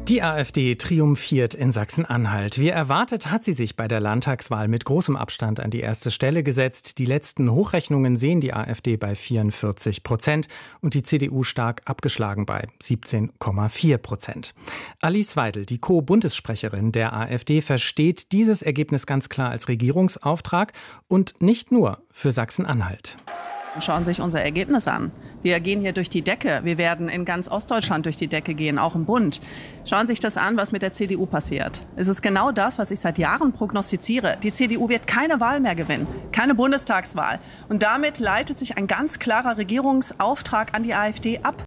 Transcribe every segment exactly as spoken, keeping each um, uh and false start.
Die AfD triumphiert in Sachsen-Anhalt. Wie erwartet hat sie sich bei der Landtagswahl mit großem Abstand an die erste Stelle gesetzt. Die letzten Hochrechnungen sehen die AfD bei vierundvierzig Prozent und die C D U stark abgeschlagen bei siebzehn Komma vier Prozent. Alice Weidel, die Co-Bundessprecherin der AfD, versteht dieses Ergebnis ganz klar als Regierungsauftrag und nicht nur für Sachsen-Anhalt. Schauen Sie sich unser Ergebnis an. Wir gehen hier durch die Decke. Wir werden in ganz Ostdeutschland durch die Decke gehen, auch im Bund. Schauen Sie sich das an, was mit der C D U passiert. Es ist genau das, was ich seit Jahren prognostiziere. Die C D U wird keine Wahl mehr gewinnen, keine Bundestagswahl. Und damit leitet sich ein ganz klarer Regierungsauftrag an die AfD ab.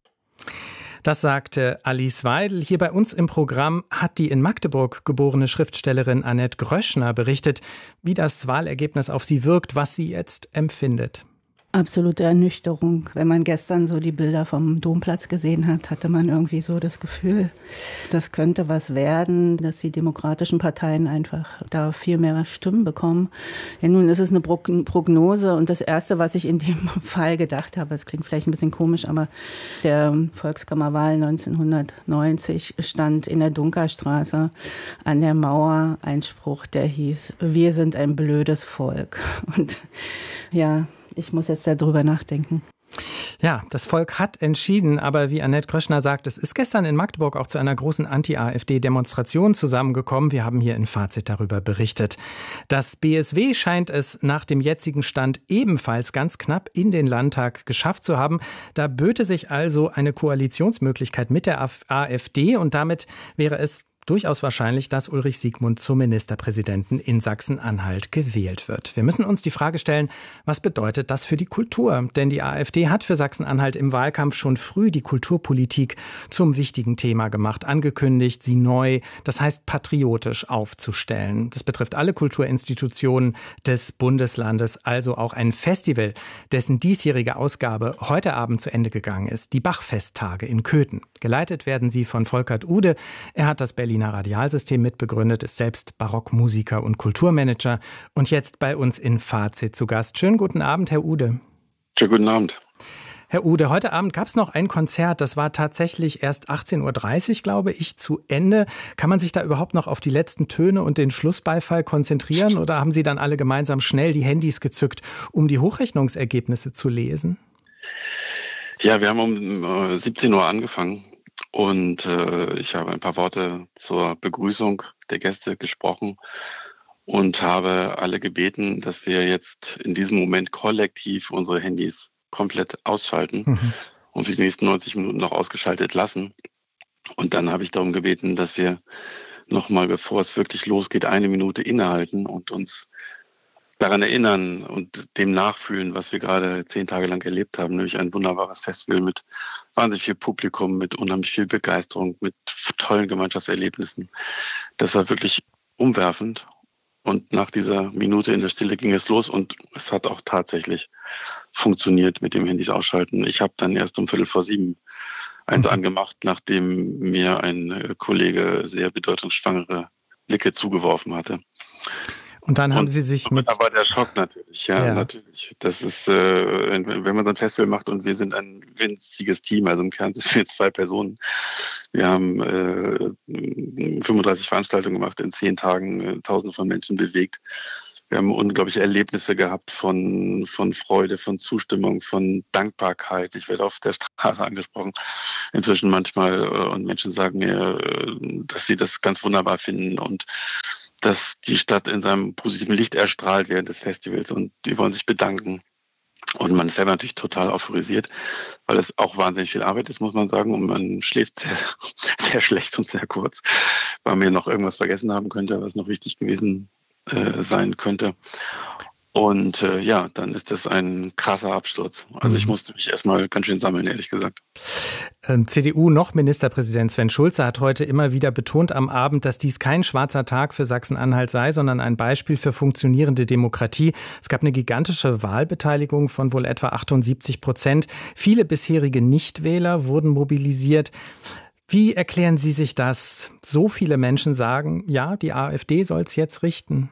Das sagte Alice Weidel. Hier bei uns im Programm hat die in Magdeburg geborene Schriftstellerin Annette Gröschner berichtet, wie das Wahlergebnis auf sie wirkt, was sie jetzt empfindet. Absolute Ernüchterung. Wenn man gestern so die Bilder vom Domplatz gesehen hat, hatte man irgendwie so das Gefühl, das könnte was werden, dass die demokratischen Parteien einfach da viel mehr Stimmen bekommen. Ja, nun ist es eine Prognose und das Erste, was ich in dem Fall gedacht habe, es klingt vielleicht ein bisschen komisch, aber der Volkskammerwahl neunzehnhundertneunzig stand in der Dunkerstraße an der Mauer ein Spruch, der hieß: Wir sind ein blödes Volk. Und ja, ich muss jetzt darüber nachdenken. Ja, das Volk hat entschieden, aber wie Annette Gröschner sagt, es ist gestern in Magdeburg auch zu einer großen Anti-AfD-Demonstration zusammengekommen. Wir haben hier in Fazit darüber berichtet. Das B S W scheint es nach dem jetzigen Stand ebenfalls ganz knapp in den Landtag geschafft zu haben. Da böte sich also eine Koalitionsmöglichkeit mit der AfD und damit wäre es durchaus wahrscheinlich, dass Ulrich Siegmund zum Ministerpräsidenten in Sachsen-Anhalt gewählt wird. Wir müssen uns die Frage stellen, was bedeutet das für die Kultur? Denn die AfD hat für Sachsen-Anhalt im Wahlkampf schon früh die Kulturpolitik zum wichtigen Thema gemacht, angekündigt, sie neu, das heißt patriotisch aufzustellen. Das betrifft alle Kulturinstitutionen des Bundeslandes, also auch ein Festival, dessen diesjährige Ausgabe heute Abend zu Ende gegangen ist, die Bachfesttage in Köthen. Geleitet werden sie von Volkert Ude. Er hat das Berliner Radialsystem mitbegründet, ist selbst Barockmusiker und Kulturmanager und jetzt bei uns in Fazit zu Gast. Schönen guten Abend, Herr Ude. Schönen guten Abend. Herr Ude, heute Abend gab es noch ein Konzert, das war tatsächlich erst achtzehn Uhr dreißig, glaube ich, zu Ende. Kann man sich da überhaupt noch auf die letzten Töne und den Schlussbeifall konzentrieren oder haben Sie dann alle gemeinsam schnell die Handys gezückt, um die Hochrechnungsergebnisse zu lesen? Ja, wir haben um siebzehn Uhr angefangen. Und äh, ich habe ein paar Worte zur Begrüßung der Gäste gesprochen und habe alle gebeten, dass wir jetzt in diesem Moment kollektiv unsere Handys komplett ausschalten mhm. und für die nächsten neunzig Minuten noch ausgeschaltet lassen. Und dann habe ich darum gebeten, dass wir nochmal, bevor es wirklich losgeht, eine Minute innehalten und uns daran erinnern und dem nachfühlen, was wir gerade zehn Tage lang erlebt haben, nämlich ein wunderbares Festival mit wahnsinnig viel Publikum, mit unheimlich viel Begeisterung, mit tollen Gemeinschaftserlebnissen. Das war wirklich umwerfend und nach dieser Minute in der Stille ging es los und es hat auch tatsächlich funktioniert mit dem Handys ausschalten. Ich habe dann erst um Viertel vor sieben eins mhm. angemacht, nachdem mir ein Kollege sehr bedeutungsschwangere Blicke zugeworfen hatte. Und dann haben und, Sie sich mit... Aber der Schock natürlich, ja, ja. natürlich. Das ist, äh, wenn man so ein Festival macht und wir sind ein winziges Team, also im Kern sind wir zwei Personen. Wir haben äh, fünfunddreißig Veranstaltungen gemacht, in zehn Tagen äh, Tausende von Menschen bewegt. Wir haben unglaubliche Erlebnisse gehabt von, von Freude, von Zustimmung, von Dankbarkeit. Ich werde auf der Straße angesprochen inzwischen manchmal äh, und Menschen sagen mir, äh, dass sie das ganz wunderbar finden und dass die Stadt in seinem positiven Licht erstrahlt während des Festivals und die wollen sich bedanken. Und man ist selber natürlich total euphorisiert, weil es auch wahnsinnig viel Arbeit ist, muss man sagen. Und man schläft sehr, sehr schlecht und sehr kurz, weil man ja noch irgendwas vergessen haben könnte, was noch wichtig gewesen äh, sein könnte. Und äh, ja, dann ist das ein krasser Absturz. Also ich musste mich erstmal ganz schön sammeln, ehrlich gesagt. Ähm, C D U noch Ministerpräsident Sven Schulze hat heute immer wieder betont am Abend, dass dies kein schwarzer Tag für Sachsen-Anhalt sei, sondern ein Beispiel für funktionierende Demokratie. Es gab eine gigantische Wahlbeteiligung von wohl etwa achtundsiebzig Prozent. Viele bisherige Nichtwähler wurden mobilisiert. Wie erklären Sie sich das? So viele Menschen sagen, ja, die AfD soll es jetzt richten.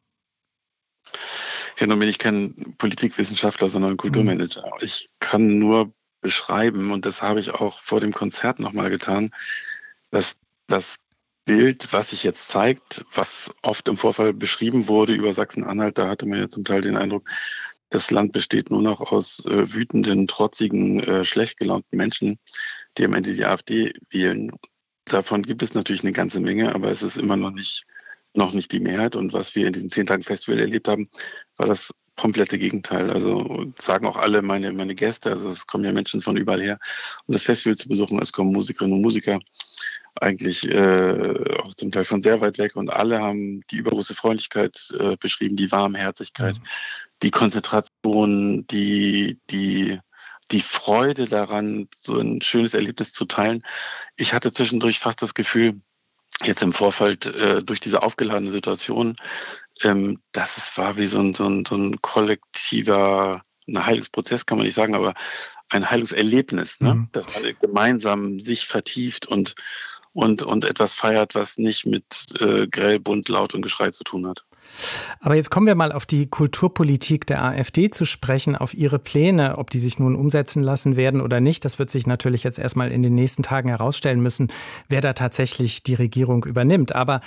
Ja, nun bin ich kein Politikwissenschaftler, sondern Kulturmanager. Ich kann nur beschreiben, und das habe ich auch vor dem Konzert nochmal getan, dass das Bild, was sich jetzt zeigt, was oft im Vorfall beschrieben wurde über Sachsen-Anhalt, da hatte man ja zum Teil den Eindruck, das Land besteht nur noch aus äh, wütenden, trotzigen, äh, schlecht gelaunten Menschen, die am Ende die AfD wählen. Davon gibt es natürlich eine ganze Menge, aber es ist immer noch nicht, noch nicht die Mehrheit. Und was wir in diesen zehn Tagen Festival erlebt haben, war das komplette Gegenteil. Also sagen auch alle meine, meine Gäste, also es kommen ja Menschen von überall her, um das Festival zu besuchen. Es kommen Musikerinnen und Musiker eigentlich äh, auch zum Teil von sehr weit weg und alle haben die übergroße Freundlichkeit äh, beschrieben, die Warmherzigkeit, mhm. die Konzentration, die, die, die Freude daran, so ein schönes Erlebnis zu teilen. Ich hatte zwischendurch fast das Gefühl, jetzt im Vorfeld äh, durch diese aufgeladene Situation, ähm, dass es war wie so ein, so ein, so ein kollektiver, ein Heilungsprozess kann man nicht sagen, aber ein Heilungserlebnis, ne? Mhm. Dass man gemeinsam sich vertieft und, und, und etwas feiert, was nicht mit äh, grell, bunt, laut und Geschrei zu tun hat. Aber jetzt kommen wir mal auf die Kulturpolitik der AfD zu sprechen, auf ihre Pläne, ob die sich nun umsetzen lassen werden oder nicht. Das wird sich natürlich jetzt erstmal in den nächsten Tagen herausstellen müssen, wer da tatsächlich die Regierung übernimmt. Aber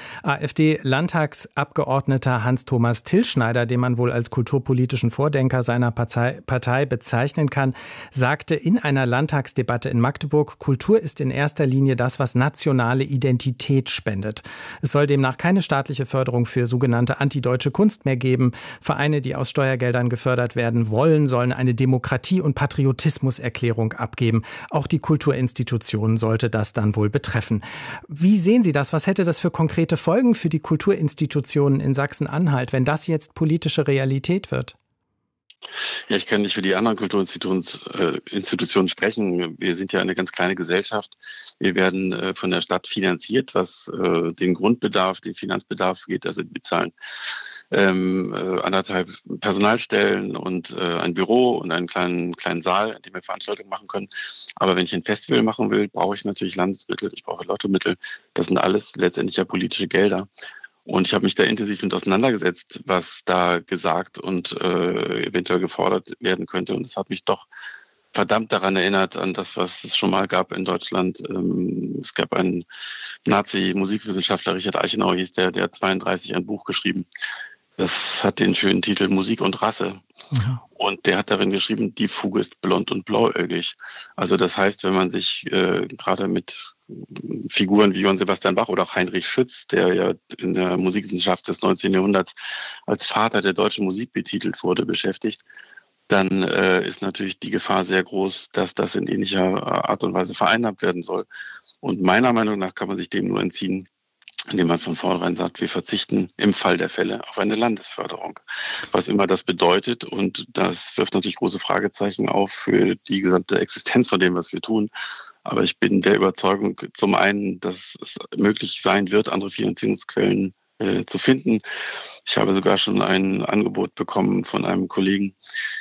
AfD-Landtagsabgeordneter Hans-Thomas Tilschneider, den man wohl als kulturpolitischen Vordenker seiner Partei, Partei bezeichnen kann, sagte in einer Landtagsdebatte in Magdeburg, Kultur ist in erster Linie das, was nationale Identität spendet. Es soll demnach keine staatliche Förderung für sogenannte antideutsche Kunst mehr geben. Vereine, die aus Steuergeldern gefördert werden wollen, sollen eine Demokratie- und Patriotismuserklärung abgeben. Auch die Kulturinstitutionen sollte das dann wohl betreffen. Wie sehen Sie das? Was hätte das für konkrete Folgen für die Kulturinstitutionen in Sachsen-Anhalt, wenn das jetzt politische Realität wird? Ja, ich kann nicht für die anderen Kulturinstitutionen äh, sprechen. Wir sind ja eine ganz kleine Gesellschaft. Wir werden äh, von der Stadt finanziert, was äh, den Grundbedarf, den Finanzbedarf geht. Also wir bezahlen ähm, äh, anderthalb Personalstellen und äh, ein Büro und einen kleinen, kleinen Saal, in dem wir Veranstaltungen machen können. Aber wenn ich ein Festival machen will, brauche ich natürlich Landesmittel, ich brauche Lottomittel. Das sind alles letztendlich ja politische Gelder. Und ich habe mich da intensiv mit auseinandergesetzt, was da gesagt und äh, eventuell gefordert werden könnte. Und es hat mich doch verdammt daran erinnert, an das, was es schon mal gab in Deutschland. Ähm, es gab einen Nazi-Musikwissenschaftler, Richard Eichenau hieß der, der hat zweiunddreißig ein Buch geschrieben. Das hat den schönen Titel Musik und Rasse. Mhm. Und der hat darin geschrieben, die Fuge ist blond und blauäugig. Also das heißt, wenn man sich äh, gerade mit Figuren wie Johann Sebastian Bach oder auch Heinrich Schütz, der ja in der Musikwissenschaft des neunzehnten Jahrhunderts als Vater der deutschen Musik betitelt wurde, beschäftigt, dann äh, ist natürlich die Gefahr sehr groß, dass das in ähnlicher Art und Weise vereinnahmt werden soll. Und meiner Meinung nach kann man sich dem nur entziehen, indem man von vornherein sagt, wir verzichten im Fall der Fälle auf eine Landesförderung. Was immer das bedeutet, und das wirft natürlich große Fragezeichen auf für die gesamte Existenz von dem, was wir tun. Aber ich bin der Überzeugung, zum einen, dass es möglich sein wird, andere Finanzierungsquellen äh, zu finden. Ich habe sogar schon ein Angebot bekommen von einem Kollegen,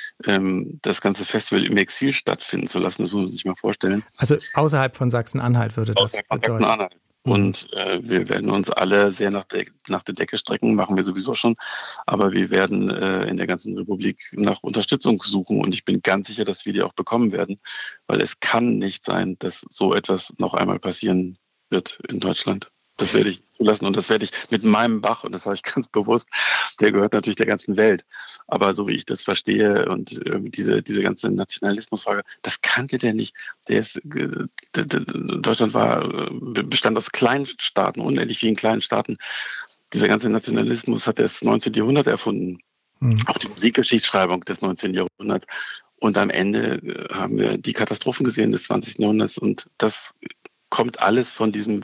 ähm, das ganze Festival im Exil stattfinden zu lassen. Das muss man sich mal vorstellen. Also außerhalb von Sachsen-Anhalt würde das bedeuten. Sachsen-Anhalt. Und äh, wir werden uns alle sehr nach der, nach der Decke strecken, machen wir sowieso schon. Aber wir werden äh, in der ganzen Republik nach Unterstützung suchen. Und ich bin ganz sicher, dass wir die auch bekommen werden. Weil es kann nicht sein, dass so etwas noch einmal passieren wird in Deutschland. Das werde ich zulassen und das werde ich mit meinem Bach, und das sage ich ganz bewusst, der gehört natürlich der ganzen Welt. Aber so wie ich das verstehe und äh, diese, diese ganze Nationalismusfrage, das kannte der nicht. Der ist, äh, Deutschland war, äh, bestand aus kleinen Staaten, unendlich vielen kleinen Staaten. Dieser ganze Nationalismus hat das neunzehnten Jahrhundert erfunden. Mhm. Auch die Musikgeschichtsschreibung des neunzehnten Jahrhunderts. Und am Ende äh, haben wir die Katastrophen gesehen des zwanzigsten Jahrhunderts und das kommt alles von diesem